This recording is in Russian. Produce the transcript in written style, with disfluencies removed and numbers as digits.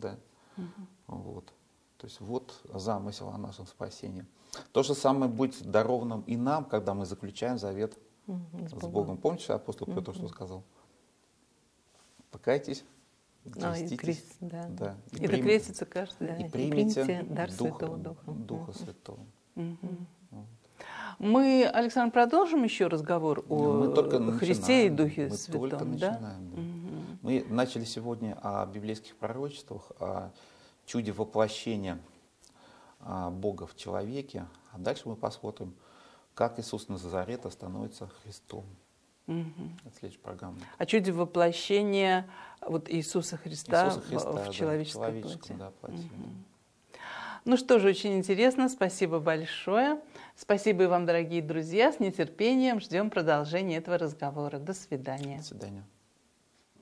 Да? Вот. То есть вот замысел о нашем спасении. То же самое будет даровано и нам, когда мы заключаем завет с Богом. Помните, апостол Петр что сказал? Покайтесь, креститесь, да. И крестится каждый, да. И примите дар Святого Духа. Духа Святого. Мы, Александр, продолжим еще разговор о Христе и Духе Святом. Мы только начинаем. Да? Мы начали сегодня о библейских пророчествах, о чуде воплощения Бога в человеке. А дальше мы посмотрим, как Иисус Назарета становится Христом. Это следующая программа. О чуде воплощения Иисуса Христа в человеческой плоти. Да, плоти. Ну что же, очень интересно. Спасибо большое. Спасибо и вам, дорогие друзья. С нетерпением ждем продолжения этого разговора. До свидания. До свидания.